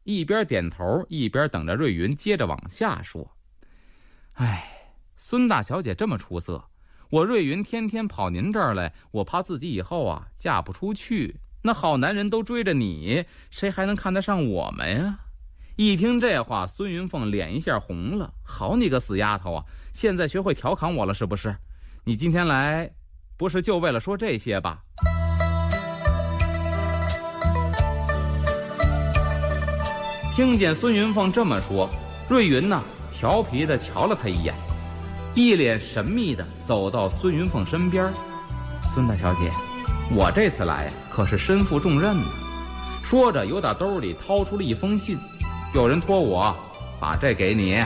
一边点头一边等着瑞云接着往下说。孙大小姐这么出色，我瑞云天天跑您这儿来，我怕自己以后嫁不出去，那好男人都追着你，谁还能看得上我们呀？一听这话，孙云凤脸一下红了。好你个死丫头啊，现在学会调侃我了是不是？你今天来不是就为了说这些吧？听见孙云凤这么说，瑞云呢调皮地瞧了他一眼，一脸神秘地走到孙云凤身边。孙大小姐，我这次来可是身负重任呢。说着由打兜里掏出了一封信，有人托我把这给你。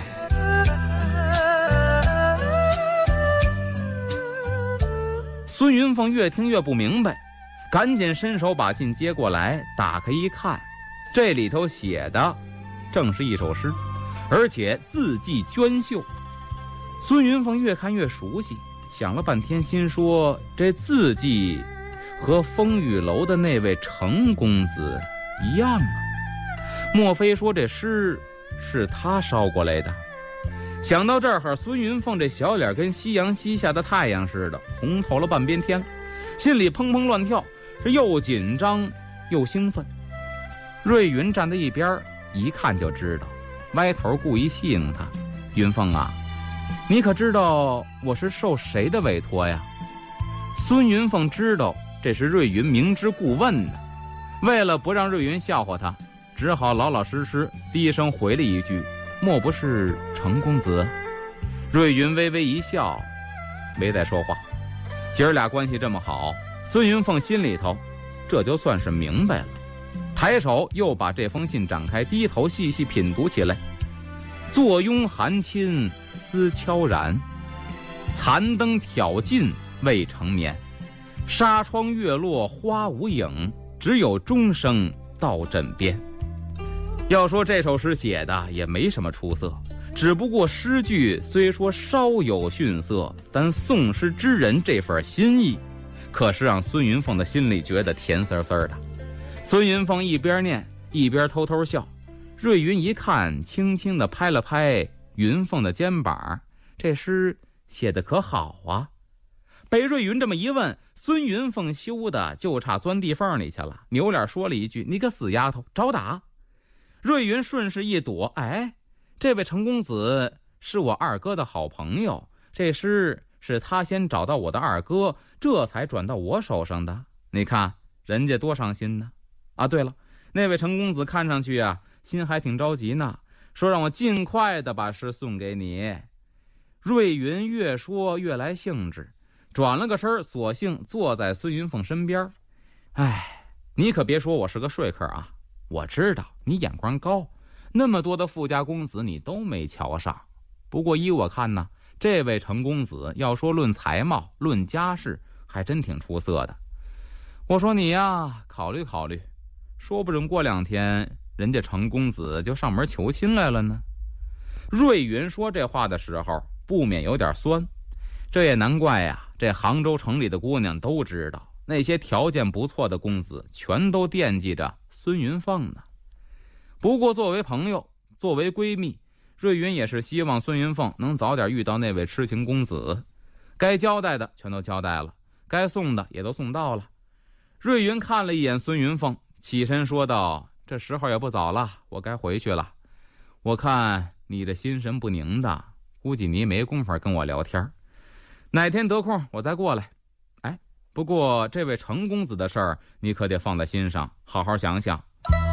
孙云凤越听越不明白，赶紧伸手把信接过来，打开一看，这里头写的正是一首诗，而且字迹娟秀。孙云凤越看越熟悉，想了半天，心说这字迹和风雨楼的那位程公子一样啊，莫非说这诗是他捎过来的？想到这儿，孙云凤这小脸跟夕阳西下的太阳似的，红透了半边天，心里砰砰乱跳，是又紧张又兴奋。瑞云站在一边，一看就知道，歪头故意戏弄他：“云凤啊，你可知道我是受谁的委托呀？”孙云凤知道这是瑞云明知故问的，为了不让瑞云笑话他，只好老老实实低声回了一句：“莫不是程公子？”瑞云微微一笑，没再说话。姐儿俩关系这么好，孙云凤心里头这就算是明白了，抬手又把这封信展开，低头细细品读起来。坐拥寒侵思悄然，残灯挑尽未成眠，纱窗月落花无影，只有钟声到枕边。要说这首诗写的也没什么出色，只不过诗句虽说稍有逊色，但宋诗之人这份心意可是让孙云凤的心里觉得甜丝丝的。孙云凤一边念一边偷偷笑，瑞云一看，轻轻地拍了拍云凤的肩膀：“这诗写得可好啊？”被瑞云这么一问，孙云凤羞的就差钻地缝里去了，扭脸说了一句：“你个死丫头，找打！”瑞云顺势一躲：“这位程公子是我二哥的好朋友，这诗是他先找到我的二哥，这才转到我手上的。你看人家多上心呢。对了，那位程公子看上去心还挺着急呢，说让我尽快的把诗送给你。”瑞云越说越来兴致，转了个身，索性坐在孙云凤身边。你可别说我是个说客啊，我知道你眼光高，那么多的富家公子你都没瞧上。不过依我看呢，这位程公子要说论才貌论家世还真挺出色的。我说你考虑考虑，说不准过2天人家程公子就上门求亲来了呢。瑞云说这话的时候不免有点酸，这也难怪这杭州城里的姑娘都知道，那些条件不错的公子全都惦记着孙云凤呢。不过作为朋友，作为闺蜜，瑞云也是希望孙云凤能早点遇到那位痴情公子。该交代的全都交代了，该送的也都送到了。瑞云看了一眼孙云凤，起身说道：“这时候也不早了，我该回去了。我看你这心神不宁的，估计你没工夫跟我聊天，哪天得空我再过来。不过这位程公子的事儿你可得放在心上，好好想想。”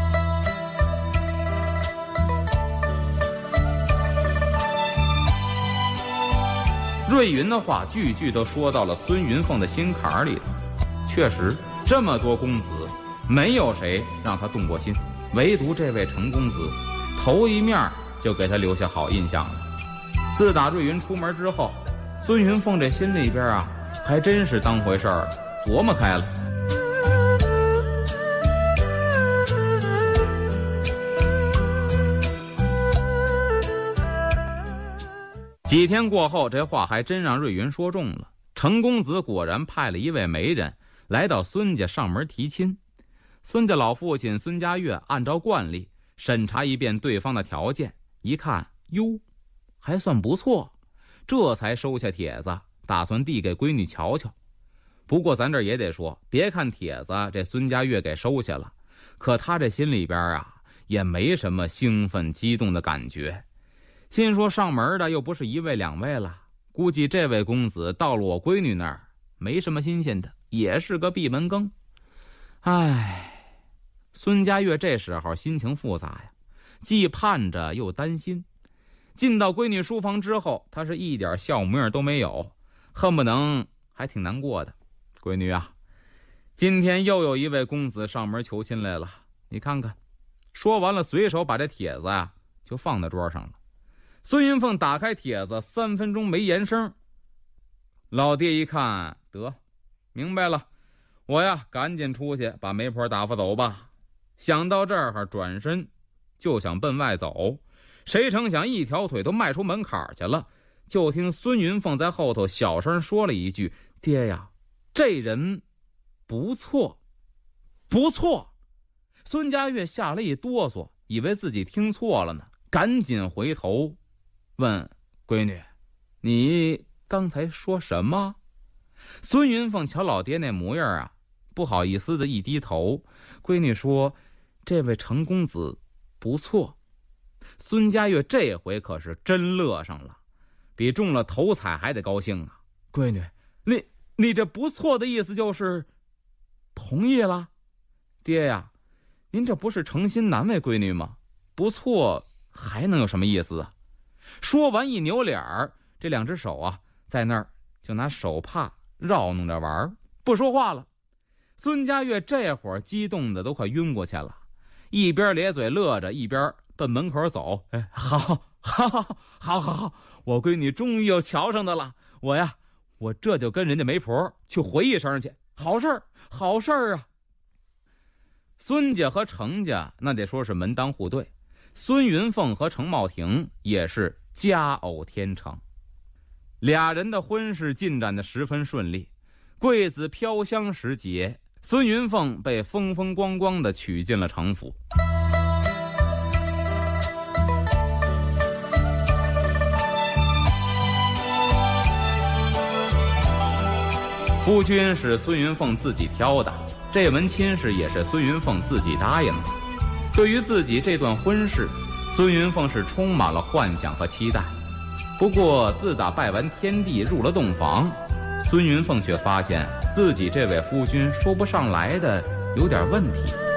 瑞云的话句句都说到了孙云凤的心坎里头。确实这么多公子没有谁让他动过心，唯独这位程公子头一面就给他留下好印象了。自打瑞云出门之后，孙云凤这心里边还真是当回事儿，琢磨开了。几天过后，这话还真让瑞云说中了。程公子果然派了一位媒人来到孙家上门提亲。孙家老父亲孙家岳按照惯例审查一遍对方的条件，一看，哟，还算不错，这才收下帖子，打算递给闺女瞧瞧。不过咱这也得说，别看帖子这孙家月给收下了，可他这心里边啊也没什么兴奋激动的感觉，心说上门的又不是一位两位了，估计这位公子到了我闺女那儿没什么新鲜的，也是个闭门羹。唉，孙家月这时候心情复杂呀，既盼着又担心。进到闺女书房之后，他是一点笑模样都没有，恨不能还挺难过的。闺女啊，今天又有一位公子上门求亲来了，你看看。说完了，随手把这帖子啊就放在桌上了。孙云凤打开帖子，3分钟没言声。老爹一看，得，明白了，我呀赶紧出去把媒婆打发走吧。想到这儿，转身就想奔外走，谁成想一条腿都迈出门槛去了，就听孙云凤在后头小声说了一句：“爹呀，这人不错，不错。”孙家月吓了一哆嗦，以为自己听错了呢，赶紧回头问闺女：“你刚才说什么？”孙云凤瞧老爹那模样啊，不好意思的一低头，闺女说：“这位程公子不错。”孙家月这回可是真乐上了，比中了头彩还得高兴啊！闺女，你这不错的意思就是同意了？爹呀，您这不是诚心难为闺女吗？不错还能有什么意思啊？说完一扭脸儿，这2只手啊在那儿就拿手帕绕弄着玩，不说话了。孙家月这会儿激动的都快晕过去了，一边咧嘴乐着，一边奔门口走。好，我闺女终于又瞧上的了，我这就跟人家媒婆去回一声去，好事儿啊！孙家和程家那得说是门当户对，孙云凤和程茂庭也是佳偶天成，俩人的婚事进展得十分顺利。桂子飘香时节，孙云凤被风风光光地娶进了程府。夫君是孙云凤自己挑的，这门亲事也是孙云凤自己答应的。对于自己这段婚事，孙云凤是充满了幻想和期待。不过自打拜完天地入了洞房，孙云凤却发现自己这位夫君说不上来的有点问题。